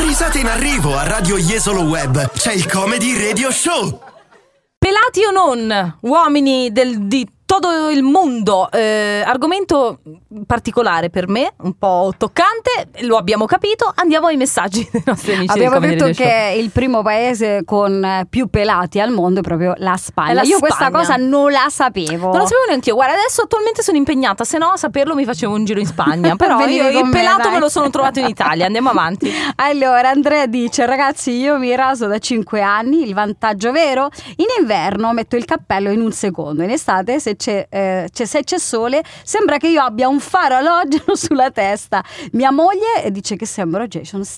Risate in arrivo a Radio Jesolo Web. C'è il Comedy Radio Show. Pelati o non, uomini di tutto il mondo, argomento particolare per me, un po' toccante, lo abbiamo capito, andiamo ai messaggi dei nostri amici. Abbiamo del detto Comedy che il primo paese con più pelati al mondo è proprio la Spagna. Io questa cosa non la sapevo. Non la sapevo neanche io. Guarda, adesso attualmente sono impegnata, se no a saperlo mi facevo un giro in Spagna. Però io il pelato me lo sono trovato in Italia. Andiamo avanti. Allora, Andrea dice: ragazzi, io mi raso da 5 anni. Il vantaggio vero? In inverno metto il cappello in un secondo. In estate, se c'è sole, sembra che io abbia un faro alogeno sulla testa. Mia moglie dice che sembro Jason